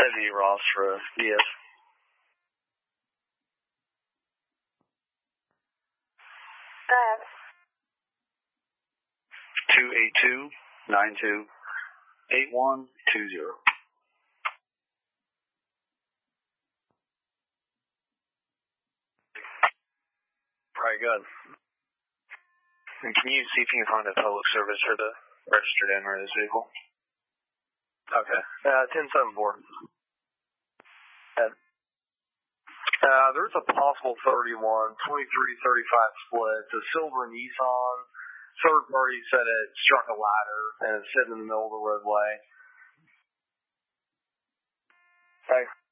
70 Ross for DS. Uh, 282-92-8120. Probably good. And can you see if you can find a public service for the registered owner of this vehicle? Okay. 1074. There's a possible 31, 2335 split. It's a silver Nissan. Third party said it struck a ladder and it's sitting in the middle of the roadway. Thanks.